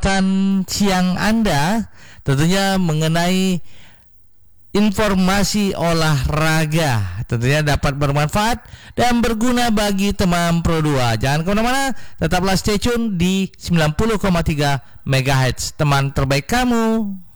kesempatan siang Anda tentunya mengenai informasi olahraga, tentunya dapat bermanfaat dan berguna bagi teman Pro 2. Jangan kemana-mana, tetaplah stay tune di 90,3 MHz, teman terbaik kamu.